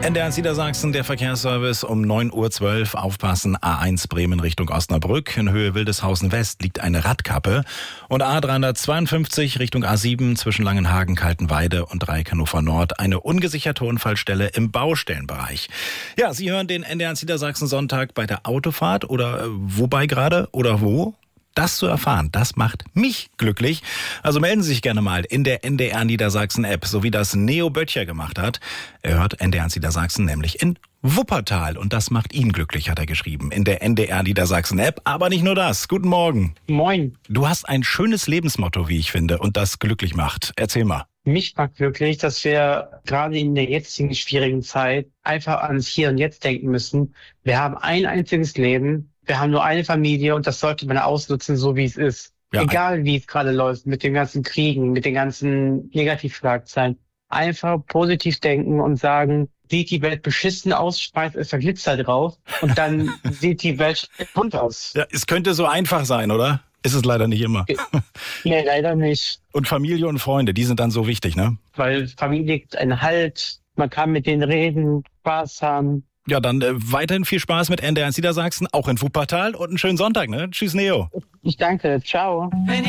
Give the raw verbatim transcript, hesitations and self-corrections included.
N D R eins Niedersachsen, der Verkehrsservice um neun Uhr zwölf. Aufpassen, A eins Bremen Richtung Osnabrück. In Höhe Wildeshausen West liegt eine Radkappe. Und A dreihundertzweiundfünfzig Richtung A sieben zwischen Langenhagen, Kaltenweide und Dreieck Hannover Nord. Eine ungesicherte Unfallstelle im Baustellenbereich. Ja, Sie hören den N D R eins Niedersachsen Sonntag bei der Autofahrt oder äh, wobei gerade oder wo? Das zu erfahren, das macht mich glücklich. Also melden Sie sich gerne mal in der N D R Niedersachsen App, so wie das Neo Böttcher gemacht hat. Er hört N D R eins Niedersachsen nämlich in Wuppertal und das macht ihn glücklich, hat er geschrieben, in der N D R Niedersachsen App. Aber nicht nur das. Guten Morgen. Moin. Du hast ein schönes Lebensmotto, wie ich finde, und das glücklich macht. Erzähl mal. Mich macht glücklich, dass wir gerade in der jetzigen schwierigen Zeit einfach ans Hier und Jetzt denken müssen. Wir haben ein einziges Leben. Wir haben nur eine Familie und das sollte man ausnutzen, so wie es ist. Ja, egal wie es gerade läuft, mit den ganzen Kriegen, mit den ganzen Negativschlagzeilen. Einfach positiv denken und sagen, sieht die Welt beschissen aus, schmeißt es Glitzer drauf und dann sieht die Welt bunt aus. Ja, es könnte so einfach sein, oder? Ist es leider nicht immer. Nee, leider nicht. Und Familie und Freunde, die sind dann so wichtig, ne? Weil Familie gibt einen Halt, man kann mit denen reden, Spaß haben. Ja, dann äh, weiterhin viel Spaß mit N D R eins Niedersachsen, auch in Wuppertal und einen schönen Sonntag, ne? Tschüss, Neo. Ich danke, ciao.